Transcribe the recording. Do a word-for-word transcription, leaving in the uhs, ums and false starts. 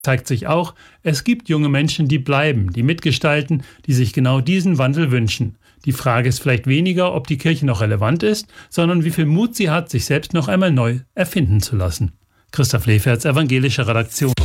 zeigt sich auch, es gibt junge Menschen, die bleiben, die mitgestalten, die sich genau diesen Wandel wünschen. Die Frage ist vielleicht weniger, ob die Kirche noch relevant ist, sondern wie viel Mut sie hat, sich selbst noch einmal neu erfinden zu lassen. Christoph Leferz, Evangelische Redaktion.